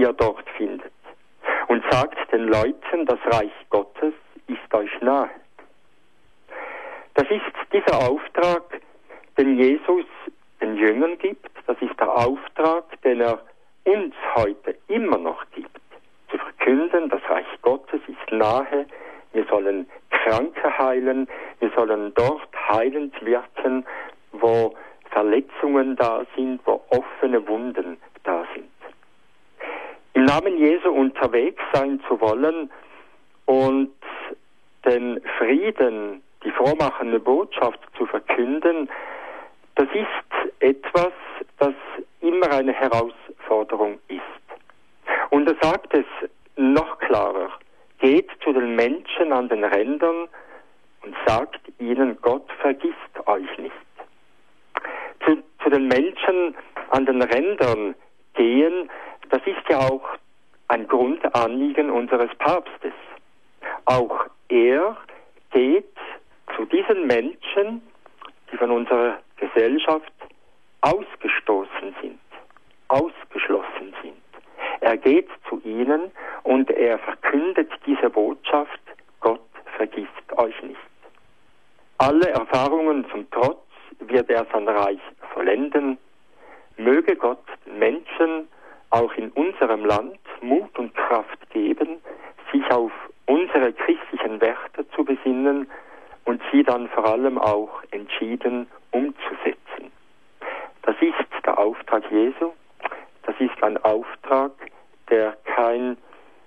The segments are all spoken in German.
ihr dort findet. Und sagt den Leuten, das Reich Gottes ist euch nahe. Das ist dieser Auftrag, den Jesus den Jüngern gibt. Das ist der Auftrag, den er uns heute immer noch gibt. Zu verkünden, das Reich Gottes ist nahe. Wir sollen Kranke heilen. Wir sollen dort heilend wirken, wo Verletzungen da sind, wo offene Wunden da sind. Im Namen Jesu unterwegs sein zu wollen und den Frieden, die frohmachende Botschaft zu verkünden, das ist etwas, das immer eine Herausforderung ist. Und er sagt es noch klarer: Geht zu den Menschen an den Rändern und sagt ihnen, Gott vergisst euch nicht. Zu den Menschen an den Rändern gehen, das ist ja auch ein Grundanliegen unseres Papstes. Auch er geht zu diesen Menschen, die von unserer Gesellschaft ausgestoßen sind, ausgeschlossen sind. Er geht zu ihnen und er verkündet diese Botschaft: Gott vergisst euch nicht. Alle Erfahrungen zum Trotz wird er sein Reich vollenden. Möge Gott den Menschen auch in unserem Land Mut und Kraft geben, sich auf unsere christlichen Werte zu besinnen und sie dann vor allem auch entschieden umzusetzen. Das ist der Auftrag Jesu. Das ist ein Auftrag, der kein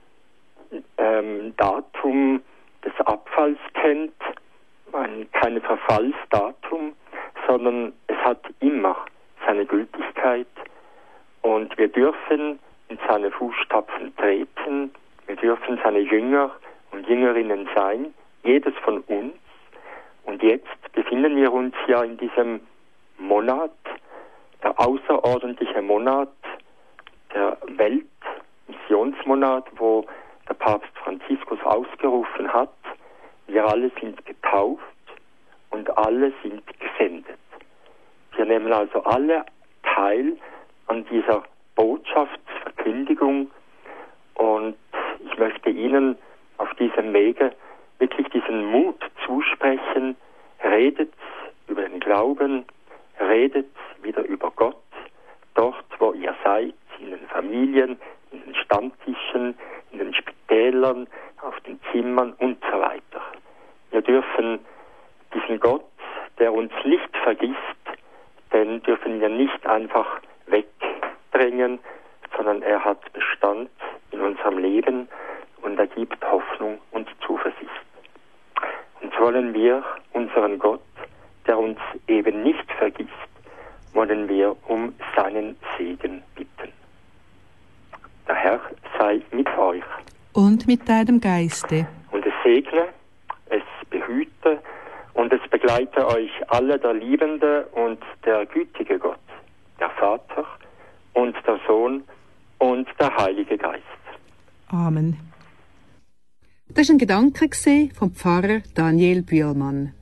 Datum des Abfalls kennt, kein Verfallsdatum, sondern es hat immer seine Gültigkeit und wir dürfen in seine Fußstapfen treten, wir dürfen seine Jünger und Jüngerinnen sein, jedes von uns. Und jetzt befinden wir uns ja in diesem Monat, der außerordentliche Monat, der Weltmissionsmonat, wo der Papst Franziskus ausgerufen hat: Wir alle sind getauft und alle sind gesendet. Wir nehmen also alle teil an dieser Botschaftsverkündigung und ich möchte Ihnen auf diesem Wege wirklich diesen Mut zusprechen: Redet über den Glauben, redet wieder über Gott, dort wo ihr seid, in den Familien, in den Stammtischen, in den Spitälern, auf den Zimmern und so weiter. Wir dürfen diesen Gott, der uns nicht vergisst, den dürfen wir nicht einfach wegdrängen, sondern er hat Bestand in unserem Leben und er gibt Hoffnung und Zuversicht. Und so wollen wir unseren Gott, der uns eben nicht vergisst, wollen wir um seinen Segen bitten. Der Herr sei mit euch. Und mit deinem Geiste. Und es segne, es behüte und es begleite euch alle der liebende und der gütige Gott, der Vater und der Sohn und der Heilige Geist. Amen. Das war ein Gedanke vom Pfarrer Daniel Bühlmann.